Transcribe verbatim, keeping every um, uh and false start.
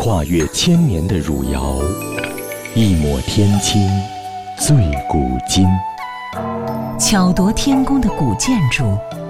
跨越千年的汝窑，一抹天青醉古今。 巧夺天工的古建筑，